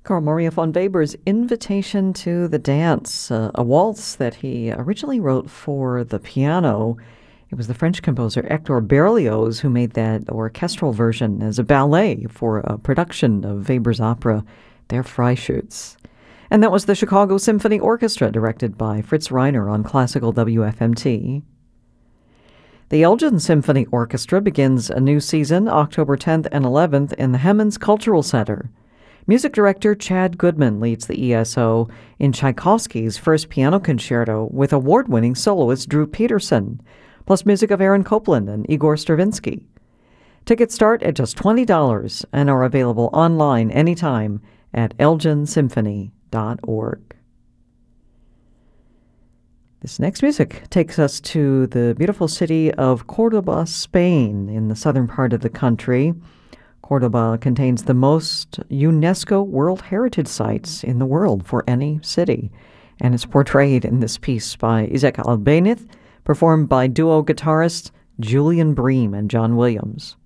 Carl Maria von Weber's Invitation to the Dance, a waltz that he originally wrote for the piano. It was the French composer Hector Berlioz who made that orchestral version as a ballet for a production of Weber's opera, Der Freischütz. And that was the Chicago Symphony Orchestra, directed by Fritz Reiner on Classical WFMT. The Elgin Symphony Orchestra begins a new season October 10th and 11th in the Hemmons Cultural Center. Music director Chad Goodman leads the ESO in Tchaikovsky's first piano concerto with award-winning soloist Drew Peterson, plus music of Aaron Copland and Igor Stravinsky. Tickets start at just $20 and are available online anytime at elginsymphony.org. This next music takes us to the beautiful city of Cordoba, Spain, in the southern part of the country. Cordoba contains the most UNESCO World Heritage Sites in the world for any city, and is portrayed in this piece by Isaac Albéniz, performed by duo guitarists Julian Bream and John Williams.